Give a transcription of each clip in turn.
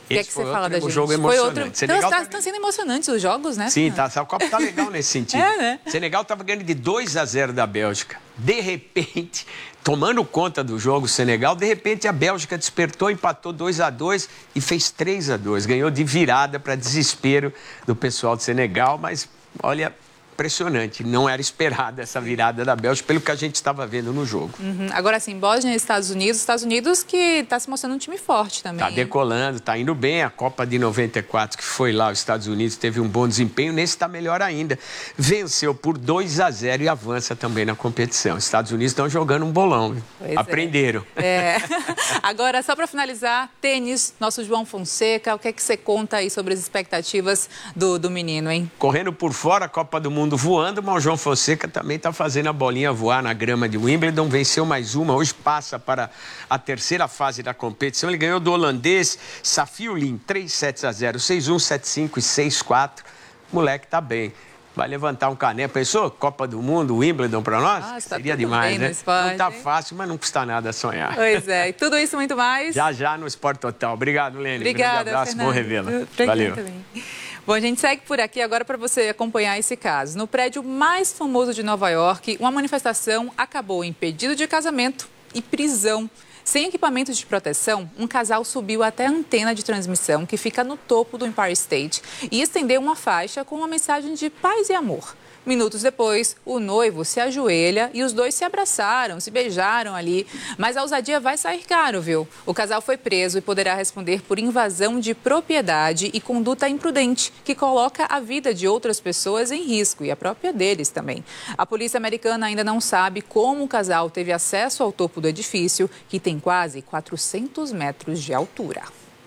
O que é que você fala da gente? Jogo emocionante. Senegal estão sendo emocionantes os jogos, né? Sim, tá. A Copa tá legal nesse sentido. Né? Senegal estava ganhando de 2-0 da Bélgica. De repente, tomando conta do jogo, o Senegal, de repente a Bélgica despertou, empatou 2-2 e fez 3-2. Ganhou de virada para desespero do pessoal do Senegal, mas olha, impressionante. Não era esperada essa virada da Bélgica pelo que a gente estava vendo no jogo. Agora sim, Bósnia e Estados Unidos que está se mostrando um time forte também. Está decolando, está indo bem. A Copa de 94, que foi lá, os Estados Unidos teve um bom desempenho. Nesse está melhor ainda. Venceu por 2-0 e avança também na competição. Os Estados Unidos estão jogando um bolão. Aprenderam. Agora, só para finalizar, tênis, nosso João Fonseca, o que é que você conta aí sobre as expectativas do menino, hein? Correndo por fora, a Copa do Mundo voando, mas o João Fonseca também está fazendo a bolinha voar na grama de Wimbledon, venceu mais uma, hoje passa para a terceira fase da competição. Ele ganhou do holandês Safiullin, 3-0, 6-1, 7-5 e 6-4. O moleque tá bem. Vai levantar um caneco. Pensou? Copa do Mundo, Wimbledon para nós? Seria demais, né? Não tá fácil, mas não custa nada sonhar. Pois é. E tudo isso muito mais? Já no Esporte Total. Obrigado, Lene. Obrigada, um grande abraço, bom revê-la. Valeu. Bom, a gente segue por aqui agora para você acompanhar esse caso. No prédio mais famoso de Nova York, uma manifestação acabou em pedido de casamento e prisão. Sem equipamentos de proteção, um casal subiu até a antena de transmissão que fica no topo do Empire State e estendeu uma faixa com uma mensagem de paz e amor. Minutos depois, o noivo se ajoelha e os dois se abraçaram, se beijaram ali. Mas a ousadia vai sair caro, viu? O casal foi preso e poderá responder por invasão de propriedade e conduta imprudente, que coloca a vida de outras pessoas em risco e a própria deles também. A polícia americana ainda não sabe como o casal teve acesso ao topo do edifício, que tem quase 400 metros de altura.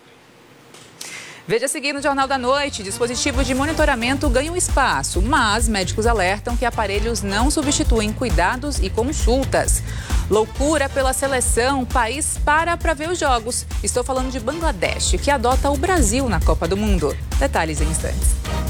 Veja a seguir no Jornal da Noite, dispositivos de monitoramento ganham espaço, mas médicos alertam que aparelhos não substituem cuidados e consultas. Loucura pela seleção, o país para ver os jogos. Estou falando de Bangladesh, que adota o Brasil na Copa do Mundo. Detalhes em instantes.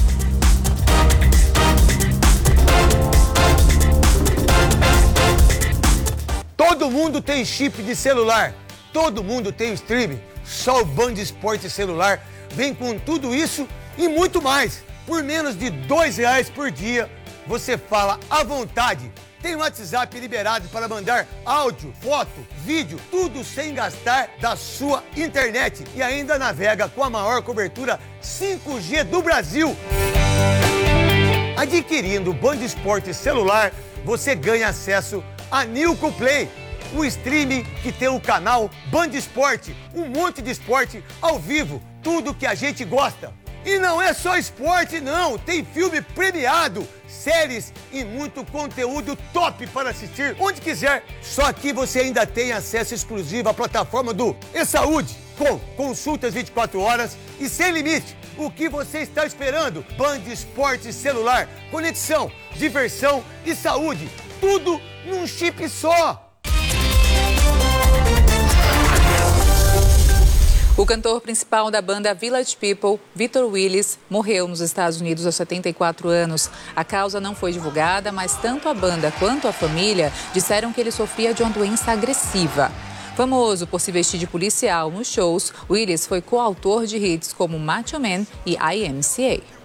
Todo mundo tem chip de celular, todo mundo tem streaming, só o Band Esporte Celular vem com tudo isso e muito mais. Por menos de R$2 por dia, você fala à vontade. Tem o WhatsApp liberado para mandar áudio, foto, vídeo, tudo sem gastar da sua internet. E ainda navega com a maior cobertura 5G do Brasil. Adquirindo o Band Esporte Celular, você ganha acesso a Nilco Play, o streaming que tem o canal Band Esporte, um monte de esporte ao vivo, tudo que a gente gosta. E não é só esporte não, tem filme premiado, séries e muito conteúdo top para assistir onde quiser. Só que você ainda tem acesso exclusivo à plataforma do eSaúde, com consultas 24 horas e sem limite. O que você está esperando? Band Esporte Celular, conexão, diversão e saúde, tudo num chip só. O cantor principal da banda Village People, Victor Willis, morreu nos Estados Unidos aos 74 anos. A causa não foi divulgada, mas tanto a banda quanto a família disseram que ele sofria de uma doença agressiva. Famoso por se vestir de policial nos shows, Willis foi coautor de hits como Macho Man e IMCA.